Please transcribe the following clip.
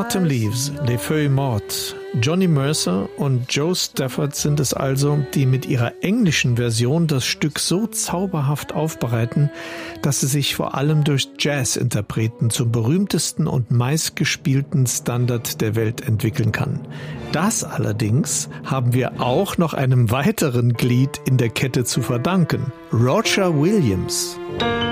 Autumn Leaves, Les Feuilles Mortes. Johnny Mercer und Joe Stafford sind es also, die mit ihrer englischen Version das Stück so zauberhaft aufbereiten, dass es sich vor allem durch Jazz-Interpreten zum berühmtesten und meistgespielten Standard der Welt entwickeln kann. Das allerdings haben wir auch noch einem weiteren Glied in der Kette zu verdanken: Roger Williams.